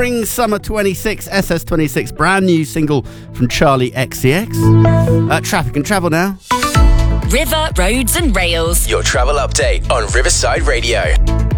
Spring Summer 26, SS26, brand new single from Charlie XCX. Traffic and travel now. River, roads and rails. Your travel update on Riverside Radio.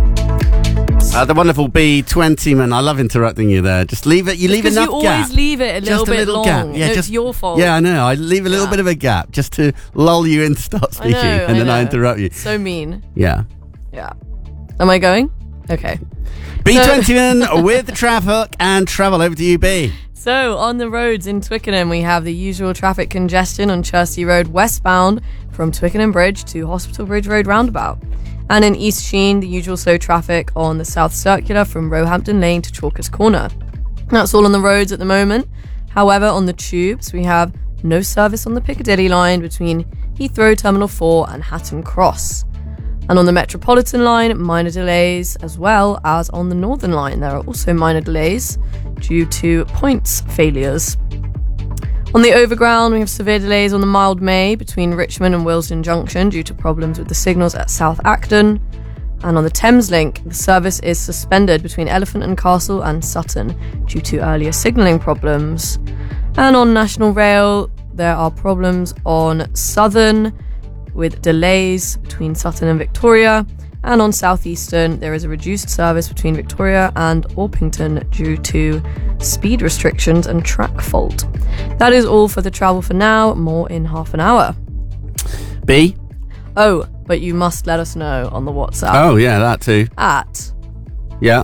The wonderful B20man. I love interrupting you there. Just leave it. You leave enough gap. Because you always leave it a little bit long. Gap. Yeah, it's your fault. Yeah, I know. I leave a little bit of a gap just to lull you in to start speaking, and then I interrupt you. So mean. Yeah. Am I going? Okay. B20man with the traffic and travel. Over to you, B. So, on the roads in Twickenham, we have the usual traffic congestion on Chertsey Road westbound from Twickenham Bridge to Hospital Bridge Road roundabout. And in East Sheen, the usual slow traffic on the South Circular from Roehampton Lane to Chalkers Corner. That's all on the roads at the moment. However, on the tubes, we have no service on the Piccadilly line between Heathrow Terminal 4 and Hatton Cross. And on the Metropolitan line, minor delays, as well as on the Northern line. There are also minor delays due to points failures. On the Overground, we have severe delays on the Mild May between Richmond and Willesden Junction due to problems with the signals at South Acton. And on the Thameslink, the service is suspended between Elephant and Castle and Sutton due to earlier signalling problems. And on National Rail, there are problems on Southern with delays between Sutton and Victoria, and on Southeastern there is a reduced service between Victoria and Orpington due to speed restrictions and track fault. That is all for the travel for now, more in half an hour. B? Oh, but you must let us know on the WhatsApp. Oh, yeah, that too. At Yeah.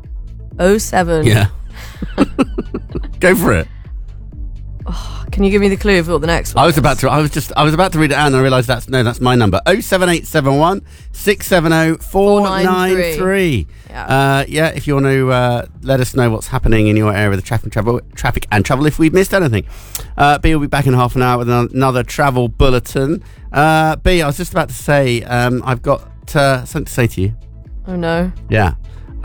07. Yeah. Go for it. Can you give me the clue of what the next one I was about to read it out and I realised that's my number. 07871 670 493. Yeah. If you want to let us know what's happening in your area with the traffic and travel if we've missed anything. B will be back in half an hour with another travel bulletin. B, I was just about to say, I've got something to say to you. Oh no. Yeah.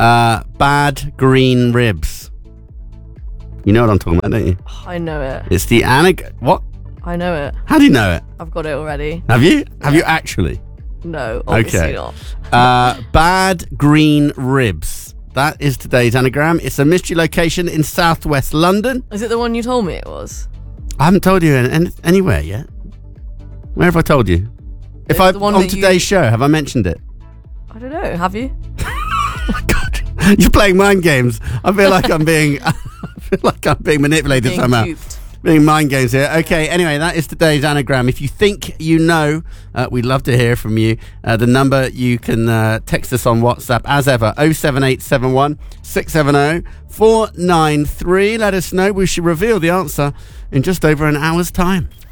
Bad green ribs. You know what I'm talking about, don't you? I know it. It's the what? I know it. How do you know it? I've got it already. Have you? Have you actually? No, obviously not. Bad green ribs. That is today's anagram. It's a mystery location in southwest London. Is it the one you told me it was? I haven't told you anywhere yet. Where have I told you? On today's show, have I mentioned it? I don't know. Have you? Oh my God, you're playing mind games. I feel like I'm being manipulated somehow. Duped. Being mind games here. Okay, anyway, that is today's anagram. If you think you know, we'd love to hear from you. The number you can text us on WhatsApp as ever, 07871 670 493. Let us know. We should reveal the answer in just over an hour's time.